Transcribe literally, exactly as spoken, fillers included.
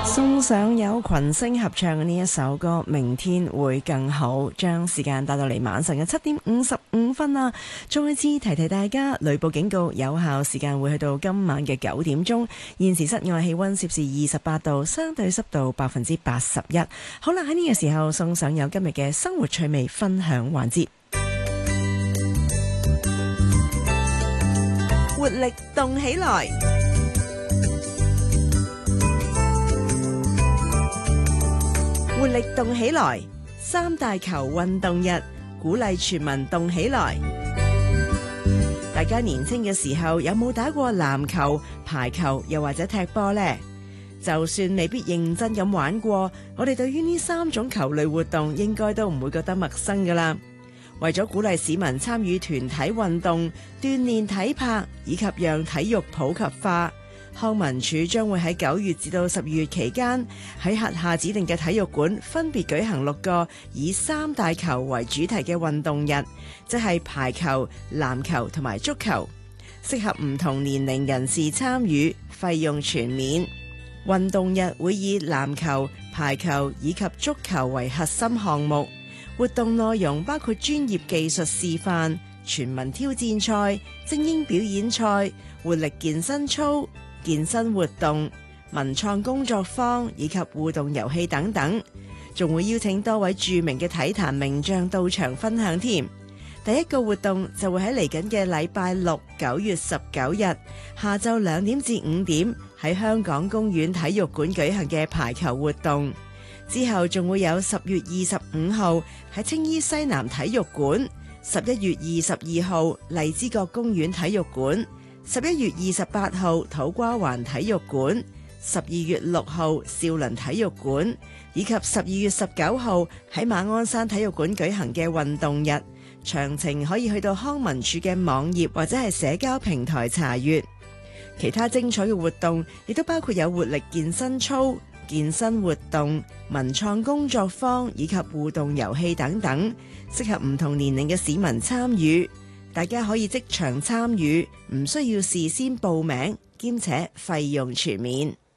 送上有群星合唱嘅呢一首歌《明天會更好》，將時間帶到嚟晚上嘅七點五十五分啦。再次提提大家，雷暴警告有效時間會去到今晚嘅九點鐘。現時室外氣溫攝氏二十八度，相對濕度百分之八十一。好啦，喺呢個時候送上有今日嘅生活趣味分享環節，活力動起來。活力動起來，三大球運動日，鼓勵全民動起來。大家年輕嘅時候有冇打過籃球、排球又或者踢波呢？就算未必認真咁玩過，我哋對於呢三種球類活動應該都唔會覺得陌生噶啦。為咗鼓勵市民參與團體運動、鍛煉體魄以及讓體育普及化，康文署將會喺九月至到十二月期間，喺轄下指定嘅體育館分別舉行六個以三大球為主題嘅運動日，即係排球、籃球同埋足球，適合唔同年齡人士參與，費用全免。運動日會以籃球、排球以及足球為核心項目，活動內容包括專業技術示範、全民挑戰賽、精英表演賽、活力健身操、健身活動、文創工作坊以及互動遊戲等等，仲會邀請多位著名嘅體壇名將到場分享添。第一個活動就會喺嚟緊嘅禮拜六九月十九日下晝兩點至五點喺香港公園體育館舉行嘅排球活動，之後仲會有十月二十五號喺青衣西南體育館，十一月二十二號荔枝角公園體育館，十一月二十八號土瓜灣體育館，十二月六號兆麟體育館，以及十二月十九號喺馬鞍山體育館舉行嘅運動日。詳情可以去到康文署嘅網頁或者係社交平台查閱。其他精彩嘅活動亦都包括有活力健身操、健身活動、文創工作坊以及互動遊戲等等，適合唔同年齡嘅市民參與。大家可以即場參與，唔需要事先報名，兼且費用全免。